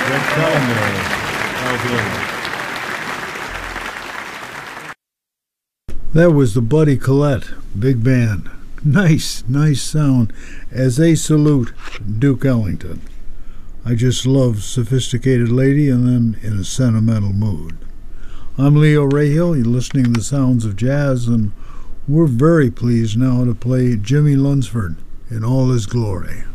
Red Callender. That was the Buddy Collette Big Band. Nice sound as they salute Duke Ellington. I just love Sophisticated Lady and then In a Sentimental Mood. I'm Leo Rahill. You're listening to the sounds of jazz, and we're very pleased now to play Jimmy Lunsford in all his glory.